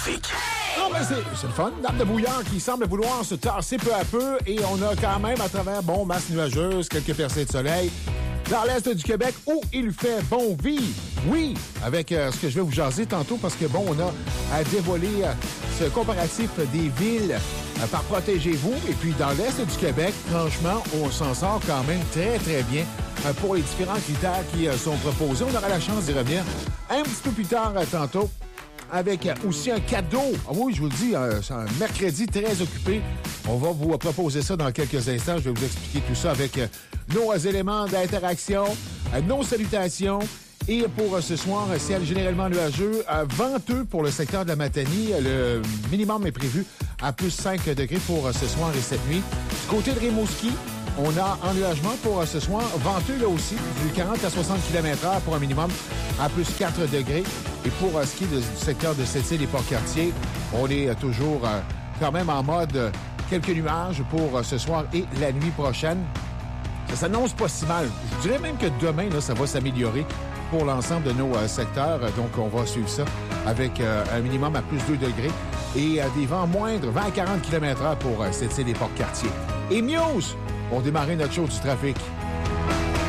trafic. Non, mais c'est le fun. Dame de brouillard qui semble vouloir se tasser peu à peu et on a quand même à travers, masse nuageuse, quelques percées de soleil dans l'est du Québec où il fait bon vivre. Oui, avec ce que je vais vous jaser tantôt parce que, on a à dévoiler ce comparatif des villes par Protégez-vous. Et puis, dans l'est du Québec, franchement, on s'en sort quand même très, très bien pour les différents critères qui sont proposés. On aura la chance d'y revenir un petit peu plus tard tantôt avec aussi un cadeau. Ah oui, je vous le dis, c'est un mercredi très occupé. On va vous proposer ça dans quelques instants. Je vais vous expliquer tout ça avec nos éléments d'interaction, nos salutations. Et pour ce soir, ciel généralement nuageux, venteux pour le secteur de la Matanie. Le minimum est prévu à plus 5 degrés pour ce soir et cette nuit. Du côté de Rimouski, on a ennuagement pour ce soir. Venteux là aussi, du 40 à 60 km/h pour un minimum à plus 4 degrés. Et pour ce qui est du secteur de Sept-Îles et Port-Cartier, on est toujours quand même en mode quelques nuages pour ce soir et la nuit prochaine. Ça s'annonce pas si mal. Je dirais même que demain, là, ça va s'améliorer pour l'ensemble de nos secteurs. Donc, on va suivre ça avec un minimum à plus 2 degrés et des vents moindres, 20 à 40 km/h pour Sept-Îles et Port-Cartier. Et Muse, pour démarrer notre show du trafic.